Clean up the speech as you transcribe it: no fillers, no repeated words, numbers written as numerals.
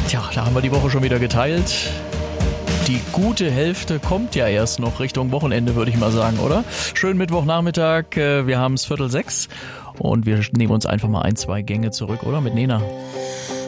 Tja, da haben wir die Woche schon wieder geteilt. Die gute Hälfte kommt ja erst noch Richtung Wochenende, würde ich mal sagen, oder? Schönen Mittwochnachmittag, wir haben es 5:45 und wir nehmen uns einfach mal 1-2 Gänge zurück, oder? Mit Nena.